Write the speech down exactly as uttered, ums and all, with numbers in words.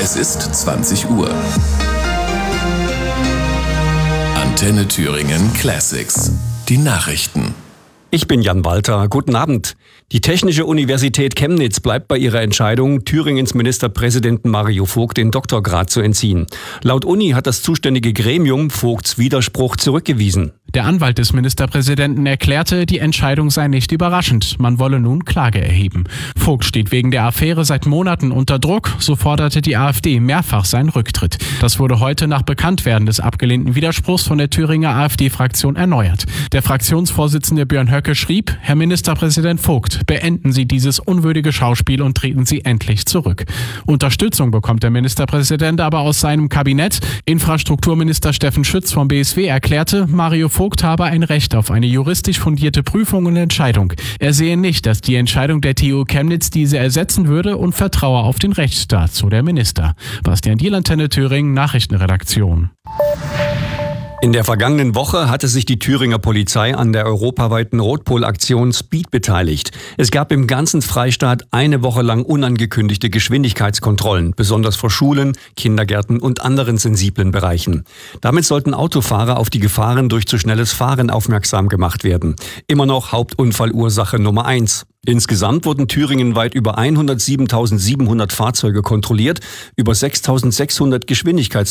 Es ist zwanzig Uhr. Antenne Thüringen Classics. Die Nachrichten. Ich bin Jan Walter. Guten Abend. Die Technische Universität Chemnitz bleibt bei ihrer Entscheidung, Thüringens Ministerpräsidenten Mario Vogt den Doktorgrad zu entziehen. Laut Uni hat das zuständige Gremium Vogts Widerspruch zurückgewiesen. Der Anwalt des Ministerpräsidenten erklärte, die Entscheidung sei nicht überraschend. Man wolle nun Klage erheben. Vogt steht wegen der Affäre seit Monaten unter Druck. So forderte die AfD mehrfach seinen Rücktritt. Das wurde heute nach Bekanntwerden des abgelehnten Widerspruchs von der Thüringer AfD-Fraktion erneuert. Der Fraktionsvorsitzende Björn Höcke schrieb: Herr Ministerpräsident Vogt, beenden Sie dieses unwürdige Schauspiel und treten Sie endlich zurück. Unterstützung bekommt der Ministerpräsident aber aus seinem Kabinett. Infrastrukturminister Steffen Schütz vom B S W erklärte, Mario Vogt habe ein Recht auf eine juristisch fundierte Prüfung und Entscheidung. Er sehe nicht, dass die Entscheidung der T U Chemnitz diese ersetzen würde und vertraue auf den Rechtsstaat, so der Minister. Bastian Diel, Antenne Thüringen, Nachrichtenredaktion. In der vergangenen Woche hatte sich die Thüringer Polizei an der europaweiten Rotpol-Aktion Speed beteiligt. Es gab im ganzen Freistaat eine Woche lang unangekündigte Geschwindigkeitskontrollen, besonders vor Schulen, Kindergärten und anderen sensiblen Bereichen. Damit sollten Autofahrer auf die Gefahren durch zu schnelles Fahren aufmerksam gemacht werden. Immer noch Hauptunfallursache Nummer eins. Insgesamt wurden thüringenweit über hundertsiebentausendsiebenhundert Fahrzeuge kontrolliert, über sechstausendsechshundert Geschwindigkeits